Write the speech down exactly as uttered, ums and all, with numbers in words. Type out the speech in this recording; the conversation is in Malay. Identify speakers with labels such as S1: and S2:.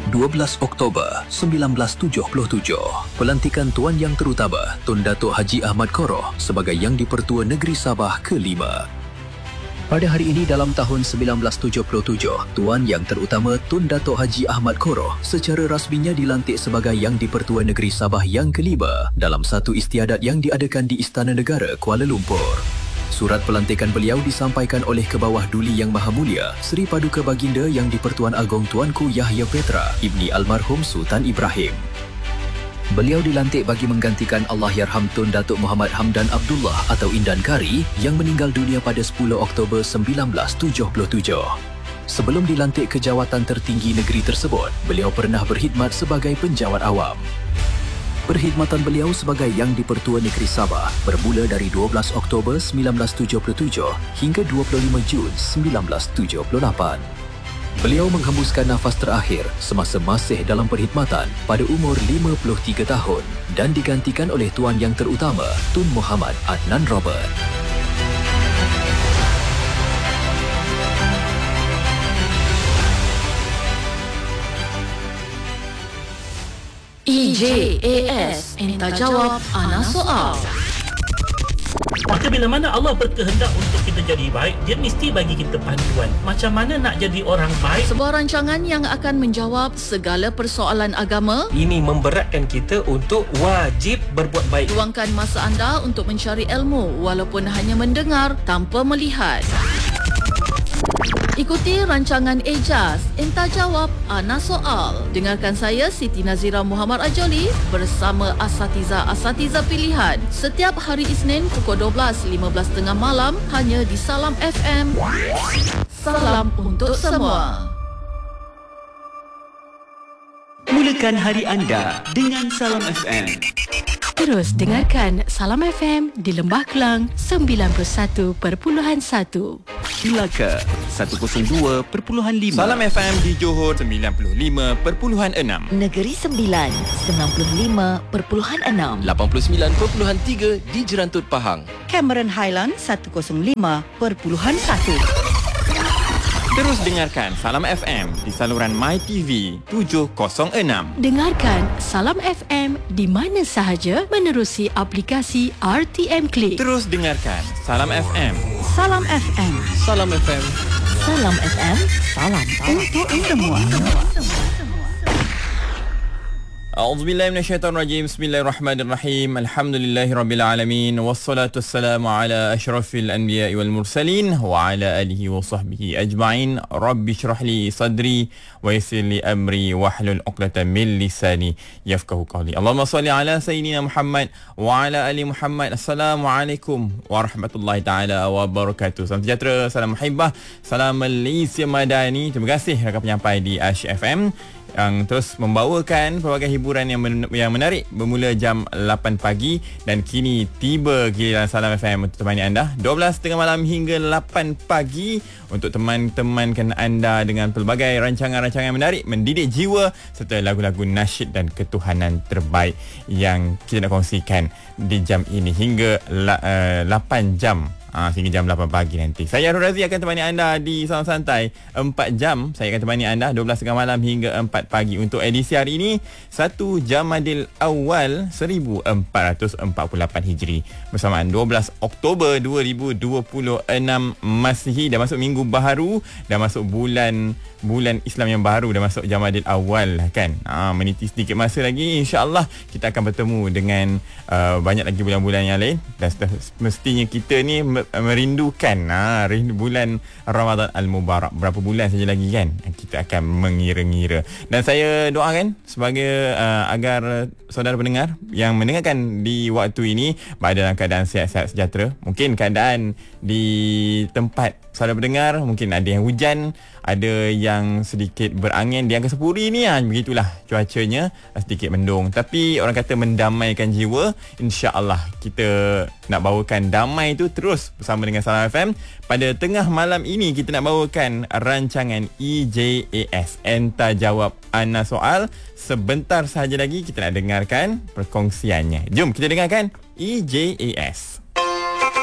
S1: dua belas Oktober seribu sembilan ratus tujuh puluh tujuh, pelantikan Tuan Yang Terutama Tun Datuk Haji Ahmad Koroh sebagai Yang di-Pertua Negeri Sabah kelima. Pada hari ini dalam tahun seribu sembilan ratus tujuh puluh tujuh, Tuan Yang Terutama Tun Datuk Haji Ahmad Koroh secara rasminya dilantik sebagai Yang di-Pertua Negeri Sabah yang kelima dalam satu istiadat yang diadakan di Istana Negara Kuala Lumpur. Surat pelantikan beliau disampaikan oleh Kebawah Duli Yang Maha Mulia Seri Paduka Baginda Yang di-Pertuan Agong Tuanku Yahya Petra Ibni Almarhum Sultan Ibrahim. Beliau dilantik bagi menggantikan Allahyarham Tun Datuk Muhammad Hamdan Abdullah atau Indan Kari yang meninggal dunia pada sepuluh Oktober seribu sembilan ratus tujuh puluh tujuh. Sebelum dilantik ke jawatan tertinggi negeri tersebut, beliau pernah berkhidmat sebagai penjawat awam. Perkhidmatan beliau sebagai Yang di-Pertua Negeri Sabah bermula dari dua belas Oktober seribu sembilan ratus tujuh puluh tujuh hingga dua puluh lima Jun seribu sembilan ratus tujuh puluh lapan. Beliau menghembuskan nafas terakhir semasa masih dalam perkhidmatan pada umur lima puluh tiga tahun dan digantikan oleh Tuan Yang Terutama Tun Muhammad Adnan Robert.
S2: E J A S, Entah Jawab Ana Soal.
S3: Maka bila mana Allah berkehendak untuk kita jadi baik, dia mesti bagi kita panduan. Macam mana nak jadi orang baik?
S2: Sebuah rancangan yang akan menjawab segala persoalan agama.
S4: Ini memberatkan kita untuk wajib berbuat baik.
S2: Luangkan masa anda untuk mencari ilmu walaupun hanya mendengar tanpa melihat. Ikuti rancangan Ejaz, Entah Jawab Ana Soal. Dengarkan saya Siti Nazira Muhammad Ajoli bersama asatiza-asatiza pilihan setiap hari Isnin pukul dua belas lima belas tengah malam hanya di Salam F M. Salam untuk semua.
S5: Mulakan hari anda dengan Salam F M.
S6: Terus dengarkan Salam F M di Lembah Kelang sembilan puluh satu perpuluhan satu.
S5: Melaka seratus dua perpuluhan lima.
S7: Salam F M di Johor sembilan puluh lima perpuluhan enam.
S8: Negeri Sembilan sembilan puluh lima perpuluhan enam.
S9: lapan puluh sembilan perpuluhan tiga di Jerantut Pahang.
S10: Cameron Highland seratus lima perpuluhan satu.
S7: Terus dengarkan Salam F M di saluran MyTV tujuh kosong enam.
S6: Dengarkan Salam F M di mana sahaja menerusi aplikasi R T M Click.
S7: Terus dengarkan Salam F M.
S10: Salam F M.
S9: Salam F M.
S8: Salam F M. Salam
S10: untuk semua.
S7: A'udzubillahi minasyaitonirrajim. Bismillahirrahmanirrahim. Alhamdulillahirabbil alamin wassalatu wassalamu ala asyrafil anbiya'i wal mursalin wa ala alihi wa sahbihi ajma'in. Rabbi shrah li sadri wa yassir li amri wahlul 'uqdatam min lisani yafqahu qawli. Allahumma shalli ala sayyidina Muhammad wa ala ali Muhammad. Assalamualaikum warahmatullahi taala wabarakatuh. Salam sejahtera, salam muhibbah, salam Malaysia Madani. Terima kasih rakan penyampai di Ash F M yang terus membawakan pelbagai hiburan yang men- yang menarik bermula jam lapan pagi dan kini tiba giliran Salam F M untuk temani anda dua belas tengah malam hingga lapan pagi untuk teman-temankan anda dengan pelbagai rancangan-rancangan menarik mendidik jiwa serta lagu-lagu nasyid dan ketuhanan terbaik yang kita nak kongsikan di jam ini hingga la- uh, lapan jam. Ha, sehingga jam lapan pagi nanti. Saya Arul Razi akan temani anda di Salam Santai empat jam. Saya akan temani anda dua belas tengah malam hingga empat pagi. Untuk edisi hari ini satu Jamadil Awal seribu empat ratus empat puluh lapan Hijri bersamaan dua belas Oktober dua ribu dua puluh enam Masihi. Dah masuk minggu baharu, dah masuk bulan bulan Islam yang baru, dah masuk Jamadil Awal kan. Ha, meniti sedikit masa lagi, insya-Allah kita akan bertemu dengan uh, banyak lagi bulan-bulan yang lain dan mestinya kita ni merindukan ha, rindu bulan Ramadan Al-Mubarak. Berapa bulan saja lagi kan kita akan mengira-ngira. Dan saya doakan sebagai uh, agar saudara pendengar yang mendengarkan di waktu ini berada dalam keadaan sihat-sihat sejahtera. Mungkin keadaan di tempat saudara pendengar mungkin ada yang hujan, ada yang sedikit berangin. Di Angkasa Puri ni ha, begitulah cuacanya, sedikit mendung. Tapi orang kata mendamaikan jiwa. InsyaAllah kita nak bawakan damai tu terus bersama dengan Salam F M. Pada tengah malam ini kita nak bawakan rancangan E J A S, Entah Jawab Ana Soal. Sebentar sahaja lagi kita nak dengarkan perkongsiannya. Jom kita dengarkan E J A S.